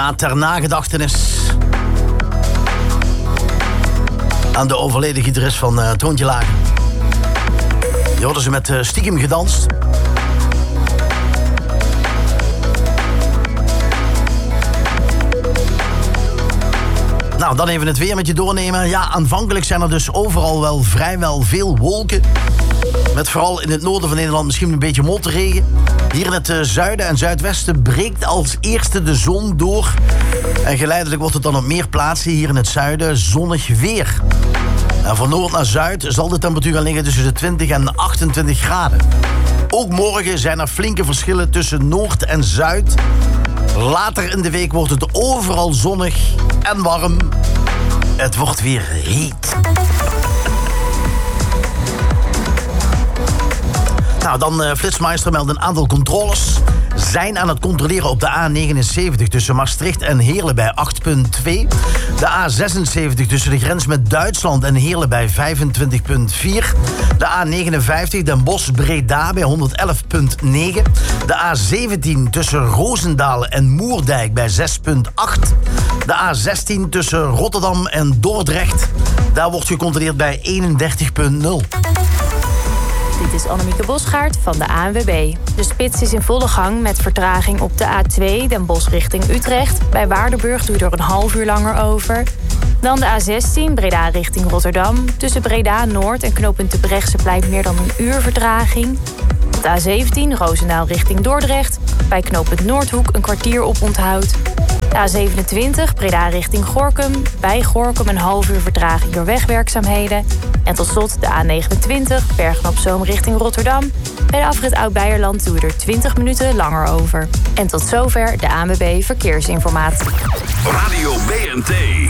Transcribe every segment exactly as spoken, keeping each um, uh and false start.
Ja, ter nagedachtenis aan de overleden gitarist van uh, Toontje Lager. Die hadden ze met uh, Stiekem gedanst. Nou, dan even het weer met je doornemen. Ja, aanvankelijk zijn er dus overal wel vrijwel veel wolken. Met vooral in het noorden van Nederland misschien een beetje motregen. Hier in het uh, zuiden en zuidwesten breekt als eerste de zon door. En geleidelijk wordt het dan op meer plaatsen hier in het zuiden zonnig weer. En van noord naar zuid zal de temperatuur gaan liggen tussen de twintig en achtentwintig graden. Ook morgen zijn er flinke verschillen tussen noord en zuid. Later in de week wordt het overal zonnig en warm. Het wordt weer heet. Nou, dan uh, Flitsmeister meldt een aantal controles. Zijn aan het controleren op de A negenenzeventig tussen Maastricht en Heerlen bij acht komma twee. De A zesenzeventig tussen de grens met Duitsland en Heerlen bij vijfentwintig komma vier. De A negenenvijftig Den Bosch-Breda bij honderdelf komma negen. De A zeventien tussen Roosendaal en Moerdijk bij zes komma acht. De A zestien tussen Rotterdam en Dordrecht. Daar wordt gecontroleerd bij eenendertig komma nul. Dit is Annemieke Bosgaard van de A N W B. De spits is in volle gang met vertraging op de A twee Den Bosch richting Utrecht. Bij Waardenburg doe je er een half uur langer over. Dan de A zestien Breda richting Rotterdam. Tussen Breda Noord en knooppunt de Brechtseplein meer dan een uur vertraging. Op de A zeventien Roosendaal richting Dordrecht. Bij knooppunt Noordhoek een kwartier op onthoud. De A zevenentwintig Breda richting Gorinchem. Bij Gorinchem een half uur vertraging door wegwerkzaamheden. En tot slot de A negenentwintig Bergen-op-Zoom richting Rotterdam. Bij de afrit Oud-Beijerland doen we er twintig minuten langer over. En tot zover de A N W B Verkeersinformatie. Radio B N T.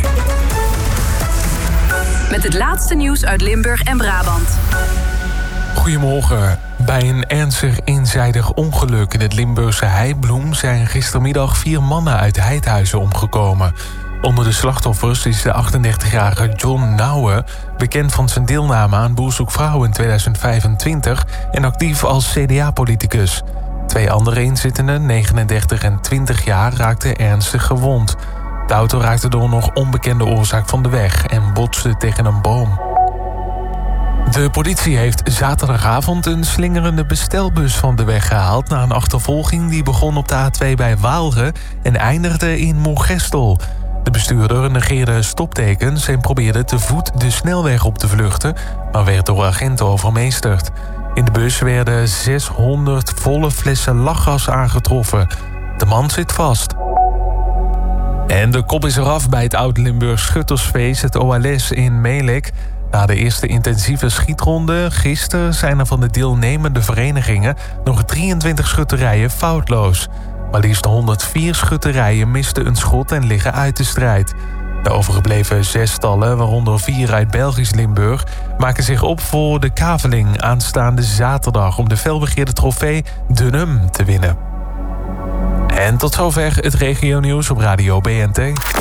Met het laatste nieuws uit Limburg en Brabant. Goedemorgen. Bij een ernstig eenzijdig ongeluk in het Limburgse Heibloem zijn gistermiddag vier mannen uit Heidhuizen omgekomen. Onder de slachtoffers is de achtendertigjarige John Nouwen, bekend van zijn deelname aan Boer zoekt vrouw in tweeduizend vijfentwintig en actief als C D A-politicus. Twee andere inzittenden, negenendertig en twintig jaar, raakten ernstig gewond. De auto raakte door nog onbekende oorzaak van de weg en botste tegen een boom. De politie heeft zaterdagavond een slingerende bestelbus van de weg gehaald na een achtervolging die begon op de A twee bij Waalre en eindigde in Moergestel. De bestuurder negeerde stoptekens en probeerde te voet de snelweg op te vluchten, maar werd door agenten overmeesterd. In de bus werden zeshonderd volle flessen lachgas aangetroffen. De man zit vast. En de kop is eraf bij het Oud-Limburg Schuttersfeest, het O L S in Melek. Na de eerste intensieve schietronde gisteren zijn er van de deelnemende verenigingen nog drieëntwintig schutterijen foutloos. Maar liefst honderdvier schutterijen misten een schot en liggen uit de strijd. De overgebleven zes stallen, waaronder vier uit Belgisch Limburg, maken zich op voor de kaveling aanstaande zaterdag om de felbegeerde trofee Dunham te winnen. En tot zover het regionieuws op Radio B N T.